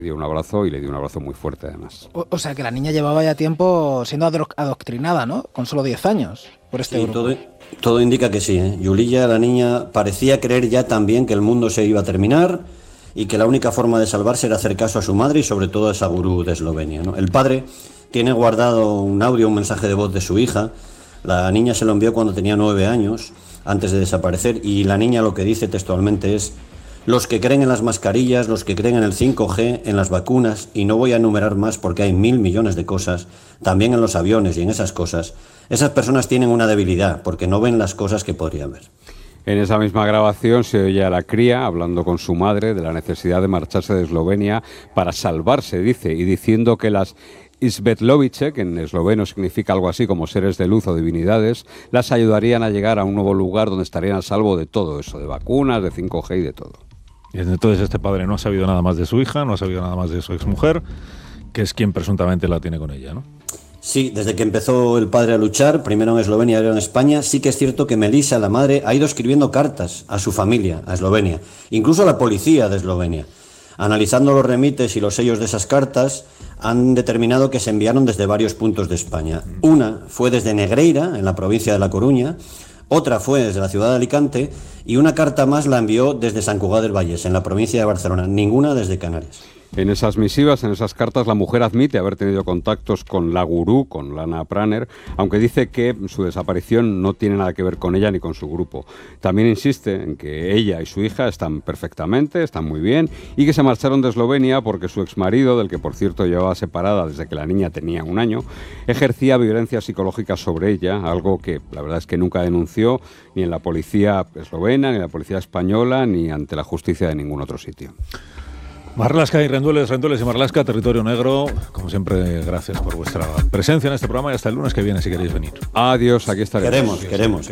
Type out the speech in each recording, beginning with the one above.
dio un abrazo y le dio un abrazo muy fuerte además. O sea que la niña llevaba ya tiempo siendo adoctrinada, ¿no? Con solo 10 años por este grupo. Todo indica que sí, ¿eh? Yulilla, la niña, parecía creer ya también que el mundo se iba a terminar y que la única forma de salvarse era hacer caso a su madre y sobre todo a esa gurú de Eslovenia, ¿no? El padre tiene guardado un audio, un mensaje de voz de su hija. La niña se lo envió cuando tenía 9 años, antes de desaparecer, y la niña lo que dice textualmente es: los que creen en las mascarillas, los que creen en el 5G, en las vacunas, y no voy a enumerar más porque hay 1.000 millones de cosas, también en los aviones y en esas cosas, esas personas tienen una debilidad porque no ven las cosas que podrían ver. En esa misma grabación se oye a la cría hablando con su madre de la necesidad de marcharse de Eslovenia para salvarse, dice, y diciendo que las Svetlovice, que en esloveno significa algo así como seres de luz o divinidades, las ayudarían a llegar a un nuevo lugar donde estarían a salvo de todo eso, de vacunas, de 5G y de todo. Y entonces este padre no ha sabido nada más de su hija, no ha sabido nada más de su exmujer, que es quien presuntamente la tiene con ella, ¿no? Sí, desde que empezó el padre a luchar, primero en Eslovenia y ahora en España, sí que es cierto que Melissa, la madre, ha ido escribiendo cartas a su familia, a Eslovenia, incluso a la policía de Eslovenia. Analizando los remites y los sellos de esas cartas, han determinado que se enviaron desde varios puntos de España. Una fue desde Negreira, en la provincia de La Coruña, otra fue desde la ciudad de Alicante y una carta más la envió desde Sant Cugat del Vallès, en la provincia de Barcelona, ninguna desde Canarias. En esas misivas, en esas cartas, la mujer admite haber tenido contactos con la gurú, con Lana Praner, aunque dice que su desaparición no tiene nada que ver con ella ni con su grupo. También insiste en que ella y su hija están perfectamente, están muy bien, y que se marcharon de Eslovenia porque su exmarido, del que por cierto llevaba separada desde que la niña tenía 1 año, ejercía violencia psicológica sobre ella, algo que la verdad es que nunca denunció ni en la policía eslovena, ni en la policía española, ni ante la justicia de ningún otro sitio. Marlaska y Rendueles y Marlaska, Territorio Negro, como siempre, gracias por vuestra presencia en este programa y hasta el lunes que viene si queréis venir. Adiós, aquí estaremos. Queremos.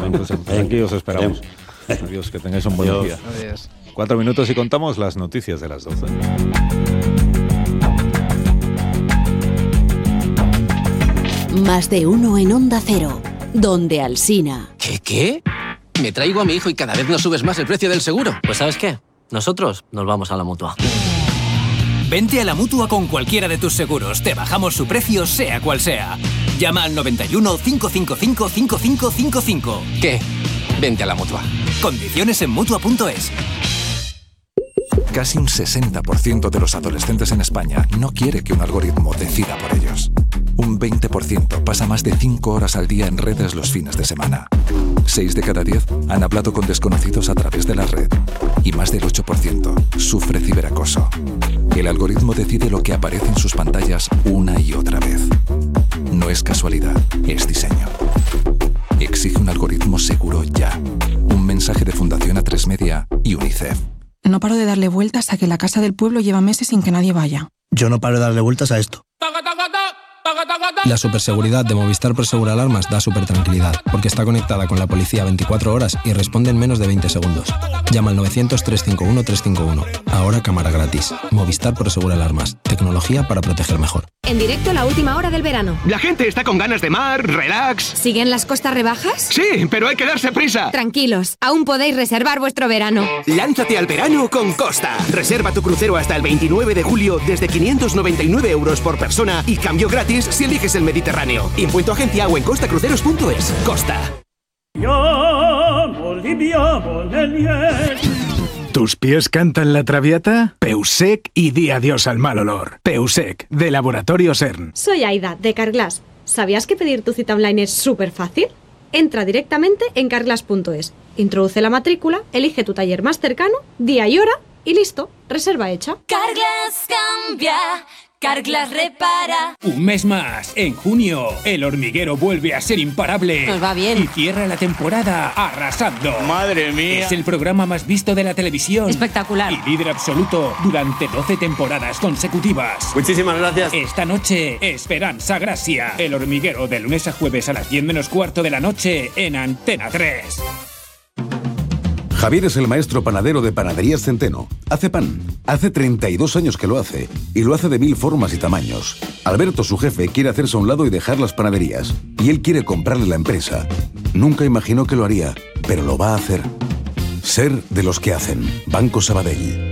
Aquí os esperamos. Adiós, que tengáis un buen día. Adiós. 4 minutos y contamos las noticias de las 12. Más de uno en Onda Cero, donde Alsina. ¿Qué? Me traigo a mi hijo y cada vez nos subes más el precio del seguro. Pues ¿sabes qué? Nosotros nos vamos a la Mutua. Vente a la Mutua con cualquiera de tus seguros. Te bajamos su precio, sea cual sea. Llama al 91 555 5555. ¿Qué? Vente a la Mutua. Condiciones en Mutua.es. Casi un 60% de los adolescentes en España no quiere que un algoritmo decida por ellos. Un 20% pasa más de 5 horas al día en redes los fines de semana. 6 de cada 10 han hablado con desconocidos a través de la red. Y más del 8% sufre ciberacoso. El algoritmo decide lo que aparece en sus pantallas una y otra vez. No es casualidad, es diseño. Exige un algoritmo seguro ya. Un mensaje de Fundación A3 Media y UNICEF. No paro de darle vueltas a que la casa del pueblo lleva meses sin que nadie vaya. Yo no paro de darle vueltas a esto. La superseguridad de Movistar Prosegur Alarmas da supertranquilidad, porque está conectada con la policía 24 horas y responde en menos de 20 segundos. Llama al 900-351-351. Ahora cámara gratis. Movistar Prosegur Alarmas. Tecnología para proteger mejor. En directo la última hora del verano. La gente está con ganas de mar, relax. ¿Siguen las costas rebajas? Sí, pero hay que darse prisa. Tranquilos, aún podéis reservar vuestro verano. Lánzate al verano con Costa. Reserva tu crucero hasta el 29 de julio desde 599 euros por persona y cambio gratis si eliges el Mediterráneo. Impuesto agencia o en costacruceros.es. Costa. ¿Tus pies cantan la Traviata? Peusec y di adiós al mal olor. Peusec, de Laboratorio CERN. Soy Aida, de Carglass. ¿Sabías que pedir tu cita online es súper fácil? Entra directamente en carglass.es, introduce la matrícula, elige tu taller más cercano, día y hora y listo, reserva hecha. Carglass cambia. Carglass repara. Un mes más. En junio, El Hormiguero vuelve a ser imparable. Nos va bien. Y cierra la temporada arrasando. Madre mía. Es el programa más visto de la televisión. Espectacular. Y líder absoluto durante 12 temporadas consecutivas. Muchísimas gracias. Esta noche, Esperanza Gracia. El Hormiguero, de lunes a jueves a las 10 menos cuarto de la noche en Antena 3. Javier es el maestro panadero de Panaderías Centeno. Hace pan. Hace 32 años que lo hace. Y lo hace de 1000 formas y tamaños. Alberto, su jefe, quiere hacerse a un lado y dejar las panaderías. Y él quiere comprarle la empresa. Nunca imaginó que lo haría, pero lo va a hacer. Ser de los que hacen. Banco Sabadell.